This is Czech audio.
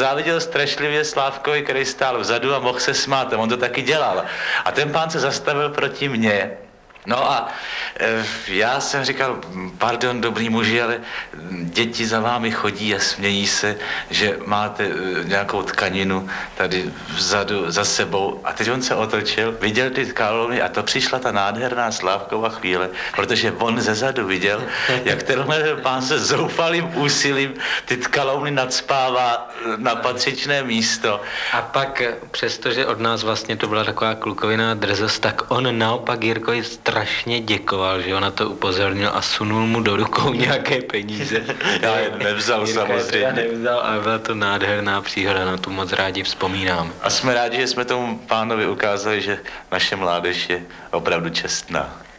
záviděl strašlivě Slávkovi, který stál vzadu a mohl se smát, a on to taky dělal. A ten pán se zastavil proti mně. No a já jsem říkal, pardon, dobrý muži, ale děti za vámi chodí a smějí se, že máte nějakou tkaninu tady vzadu za sebou. A teď on se otočil, viděl ty kalouny a to přišla ta nádherná Slávkova chvíle, protože on zezadu viděl, jak tenhle pán se zoufalým úsilím ty kalouny nacpává na patřičné místo. A pak, přestože od nás vlastně to byla taková klukoviná drzost, tak on naopak Jirkovi strašně děkoval, že on na to upozornil a sunul mu do rukou nějaké peníze. Já je nevzal samozřejmě. Já nevzal, ale byla to nádherná příhoda, na tu moc rádi vzpomínám. A jsme rádi, že jsme tomu pánovi ukázali, že naše mládež je opravdu čestná.